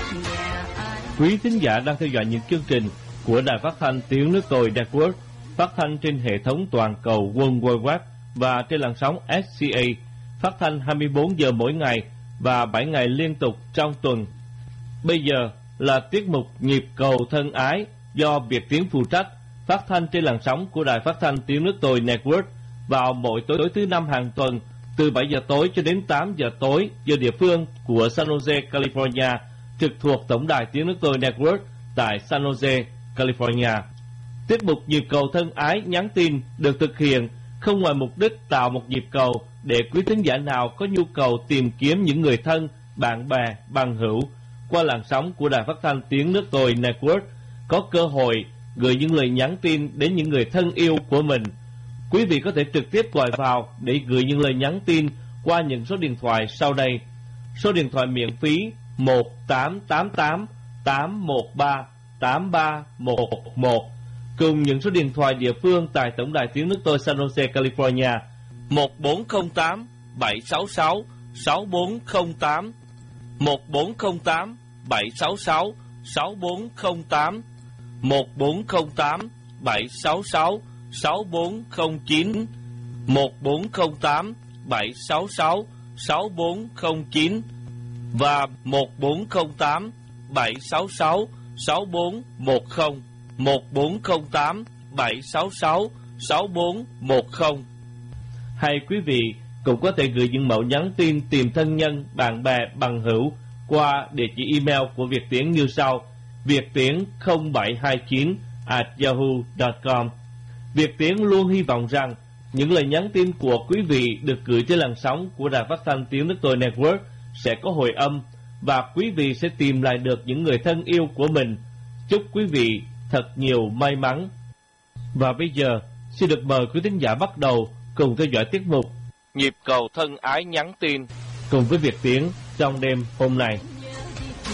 Quý thính giả đang theo dõi những chương trình của Đài Phát thanh Tiếng Nước Tôi Network, phát thanh trên hệ thống toàn cầu World Wide Web và trên làn sóng SCA, phát thanh 24 giờ mỗi ngày và 7 ngày liên tục trong tuần. Bây giờ là tiết mục Nhịp cầu thân ái do Việt Tiến phụ trách, phát thanh trên làn sóng của Đài Phát thanh Tiếng Nước Tôi Network vào mỗi tối thứ năm hàng tuần từ 7 giờ tối cho đến 8 giờ tối giờ địa phương của San Jose, California, trực thuộc Tổng đài Tiếng Nước Tôi Network tại San Jose, California. Tiết mục Nhịp cầu thân ái nhắn tin được thực hiện không ngoài mục đích tạo một nhịp cầu để quý thính giả nào có nhu cầu tìm kiếm những người thân, bạn bè, bằng hữu qua làn sóng của Đài Phát thanh Tiếng Nước Tôi Network có cơ hội gửi những lời nhắn tin đến những người thân yêu của mình. Quý vị có thể trực tiếp gọi vào để gửi những lời nhắn tin qua những số điện thoại sau đây. Số điện thoại miễn phí 1-888-813-8311, cùng những số điện thoại địa phương tại Tổng đài Tiếng Nước Tôi San Jose, California 1408-766-6408, 1408-766-6408, 1408-766-6409, 1408-766-6409 và 1408-766-6410, 1408-766-6410. Hay quý vị cũng có thể gửi những mẫu nhắn tin tìm thân nhân, bạn bè, bằng hữu qua địa chỉ email của Việt Tiến như sau: viettiễn0729@yahoo.com. Việt Tiến luôn hy vọng rằng những lời nhắn tin của quý vị được gửi trên làn sóng của Đài Phát thanh Tiếng Nước Tôi Network sẽ có hồi âm và quý vị sẽ tìm lại được những người thân yêu của mình. Chúc quý vị thật nhiều may mắn. Và bây giờ xin được mời quý thính giả bắt đầu cùng theo dõi tiết mục Nhịp cầu thân ái nhắn tin cùng với Việt Tiến trong đêm hôm nay.